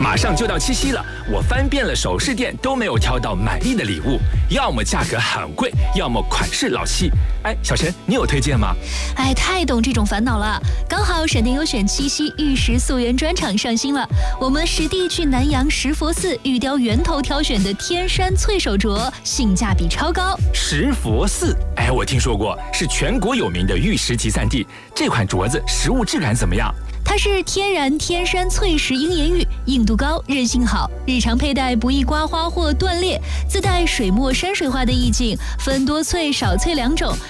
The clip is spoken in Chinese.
马上就到七夕了，我翻遍了首饰店都没有挑到满意的礼物，要么价格很贵，要么款式老气。哎，小陈，你有推荐吗？ 哎，太懂这种烦恼了。刚好闪电优选七夕玉石溯源专场上新了，我们实地去南阳石佛寺玉雕源头挑选的天山翠手镯，性价比超高。 石佛寺，哎，我听说过，是全国有名的玉石集散地。这款镯子实物质感怎么样？ 它是天然天山翠石鹰眼玉，硬度高，韧性好，日常佩戴不易刮花或断裂，自带水墨山水画的意境，分多翠、少翠两种。